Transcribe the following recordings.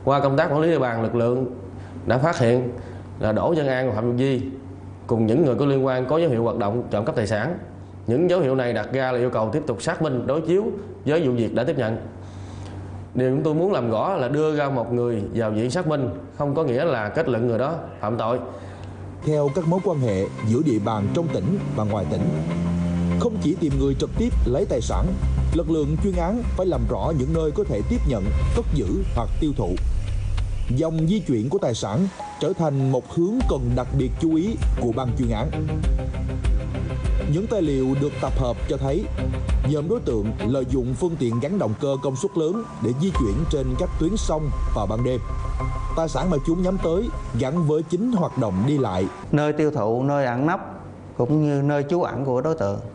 Qua công tác quản lý địa bàn, lực lượng đã phát hiện là Đỗ Văn An và Phạm Văn Di cùng những người có liên quan có dấu hiệu hoạt động trộm cắp tài sản. Những dấu hiệu này đặt ra là yêu cầu tiếp tục xác minh, đối chiếu với vụ việc đã tiếp nhận. Điều chúng tôi muốn làm rõ là đưa ra một người vào diện xác minh không có nghĩa là kết luận người đó phạm tội. Theo các mối quan hệ giữa địa bàn trong tỉnh và ngoài tỉnh, không chỉ tìm người trực tiếp lấy tài sản, lực lượng chuyên án phải làm rõ những nơi có thể tiếp nhận, cất giữ hoặc tiêu thụ. Dòng di chuyển của tài sản trở thành một hướng cần đặc biệt chú ý của ban chuyên án. Những tài liệu được tập hợp cho thấy nhóm đối tượng lợi dụng phương tiện gắn động cơ công suất lớn để di chuyển trên các tuyến sông vào ban đêm. Tài sản mà chúng nhắm tới gắn với chính hoạt động đi lại, nơi tiêu thụ, nơi ẩn nấp cũng như nơi trú ẩn của đối tượng.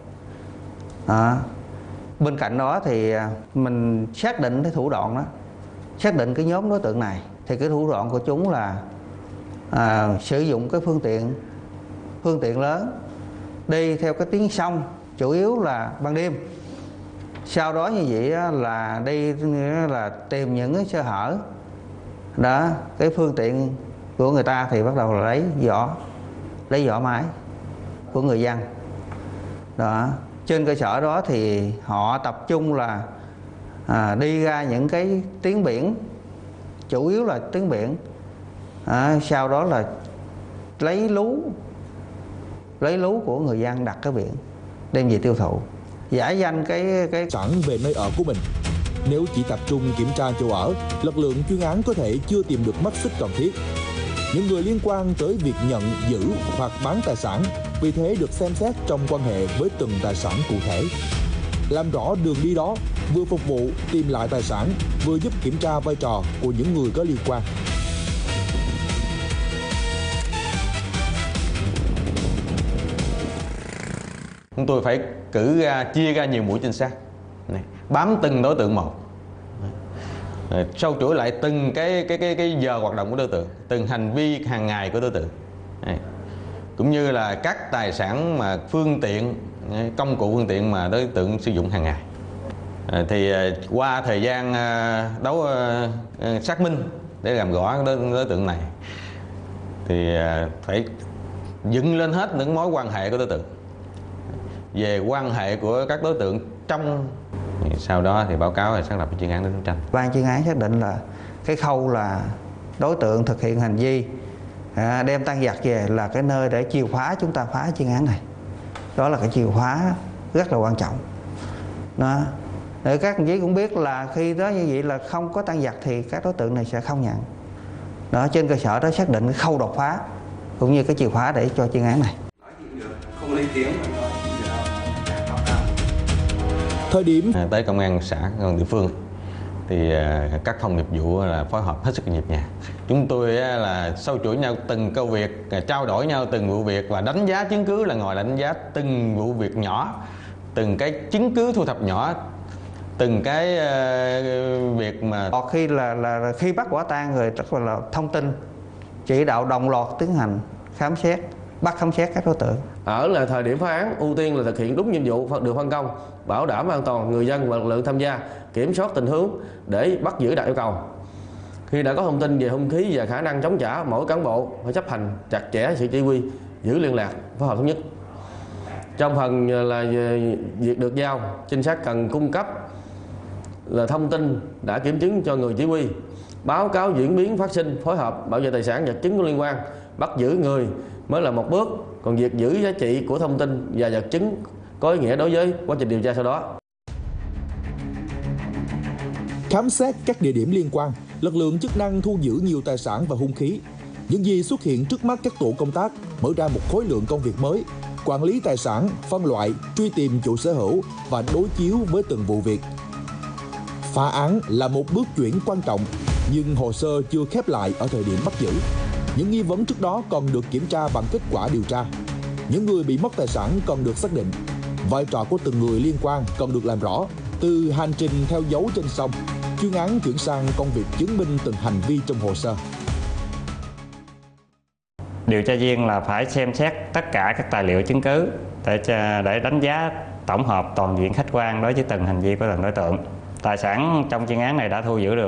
Bên cạnh đó thì mình xác định cái thủ đoạn đó, xác định cái nhóm đối tượng này thì cái thủ đoạn của chúng là sử dụng cái phương tiện lớn đi theo cái tuyến sông, chủ yếu là ban đêm. Sau đó như vậy là đi là tìm những cái sơ hở đó, cái phương tiện của người ta thì bắt đầu là lấy vỏ máy của người dân đó. Trên cơ sở đó thì họ tập trung là đi ra những cái tuyến biển, chủ yếu là tuyến biển, sau đó là lấy lú của người dân đặt cái biển đem về tiêu thụ, giả danh cái sẵn về nơi ở của mình. Nếu chỉ tập trung kiểm tra chỗ ở, lực lượng chuyên án có thể chưa tìm được mắt xích cần thiết. Những người liên quan tới việc nhận, giữ hoặc bán tài sản vì thế được xem xét trong quan hệ với từng tài sản cụ thể. Làm rõ đường đi đó vừa phục vụ tìm lại tài sản, vừa giúp kiểm tra vai trò của những người có liên quan. Chúng tôi phải chia ra nhiều mũi trinh sát này, bám từng đối tượng một, sâu chuỗi lại từng cái giờ hoạt động của đối tượng, từng hành vi hàng ngày của đối tượng, cũng như là các tài sản mà phương tiện, công cụ phương tiện mà đối tượng sử dụng hàng ngày. Thì qua thời gian xác minh để làm rõ đối tượng này thì phải dựng lên hết những mối quan hệ của đối tượng, về quan hệ của các đối tượng trong, sau đó thì báo cáo và xác lập chuyên án để đấu tranh. Ban chuyên án xác định là cái khâu là đối tượng thực hiện hành vi đem tăng vật về là cái nơi để chìa khóa chúng ta phá chuyên án này. Đó là cái chìa khóa rất là quan trọng đó. Để các đồng chí cũng biết là khi đó như vậy là không có tăng vật thì các đối tượng này sẽ không nhận đó. Trên cơ sở đó xác định cái khâu đột phá cũng như cái chìa khóa để cho chuyên án này. Không lên tiếng. Thời điểm tới công an xã, công an địa phương thì các phòng nghiệp vụ là phối hợp hết sức nhịp nhàng. Chúng tôi là sâu chuỗi nhau từng câu việc, trao đổi nhau từng vụ việc và đánh giá chứng cứ, là ngồi đánh giá từng vụ việc nhỏ, từng cái chứng cứ thu thập nhỏ, từng cái việc mà khi là khi bắt quả tang rồi rất là thông tin chỉ đạo đồng loạt tiến hành khám xét, khám xét các đối tượng. Ở là thời điểm phá án, ưu tiên là thực hiện đúng nhiệm vụ được phân công, bảo đảm an toàn người dân và lực lượng tham gia, kiểm soát tình huống để bắt giữ đạt yêu cầu. Khi đã có thông tin về hung khí và khả năng chống trả, mỗi cán bộ phải chấp hành chặt chẽ sự chỉ huy, giữ liên lạc, phối hợp thống nhất. Trong phần là việc được giao, trinh sát cần cung cấp là thông tin đã kiểm chứng cho người chỉ huy, báo cáo diễn biến phát sinh, phối hợp bảo vệ tài sản vật chứng có liên quan, bắt giữ người mới là một bước, còn việc giữ giá trị của thông tin và vật chứng có ý nghĩa đối với quá trình điều tra sau đó. khám xét các địa điểm liên quan, lực lượng chức năng thu giữ nhiều tài sản và hung khí. Những gì xuất hiện trước mắt các tổ công tác mở ra một khối lượng công việc mới: quản lý tài sản, phân loại, truy tìm chủ sở hữu và đối chiếu với từng vụ việc. Phá án là một bước chuyển quan trọng, nhưng hồ sơ chưa khép lại ở thời điểm bắt giữ. Những nghi vấn trước đó còn được kiểm tra bằng kết quả điều tra. Những người bị mất tài sản còn được xác định. Vai trò của từng người liên quan còn được làm rõ. Từ hành trình theo dấu trên sông, chuyên án chuyển sang công việc chứng minh từng hành vi trong hồ sơ. Điều tra viên là phải xem xét tất cả các tài liệu chứng cứ để đánh giá tổng hợp toàn diện khách quan đối với từng hành vi của từng đối tượng. Tài sản trong chuyên án này đã thu giữ được